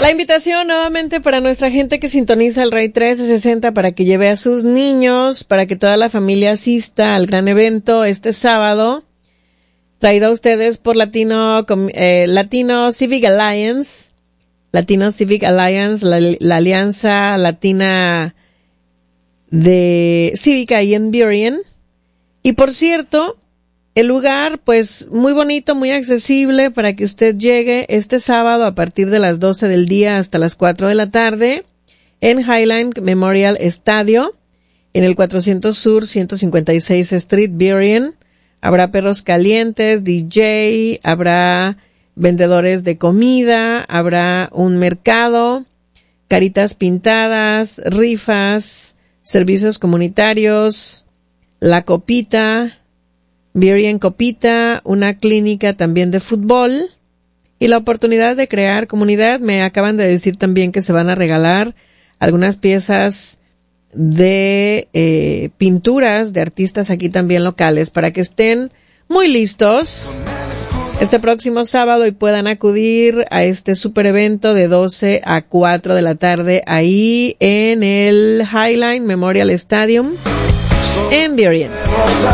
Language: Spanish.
La invitación nuevamente para nuestra gente que sintoniza el Rey 1360 para que lleve a sus niños, para que toda la familia asista al gran evento este sábado, traído a ustedes por Latino Civic Alliance, la alianza latina de cívica ahí en Burien. Y por cierto, el lugar, pues, muy bonito, muy accesible para que usted llegue este sábado a partir de las 12 del día hasta las 4 de la tarde en Highline Memorial Estadio, en el 400 Sur, 156 Street, Burien. Habrá perros calientes, DJ, habrá vendedores de comida, habrá un mercado, caritas pintadas, rifas, servicios comunitarios, la copita, Burien Copita, una clínica también de fútbol y la oportunidad de crear comunidad. Me acaban de decir también que se van a regalar algunas piezas de pinturas de artistas aquí también locales para que estén muy listos este próximo sábado y puedan acudir a este super evento de 12 a 4 de la tarde ahí en el Highline Memorial Stadium en Burien.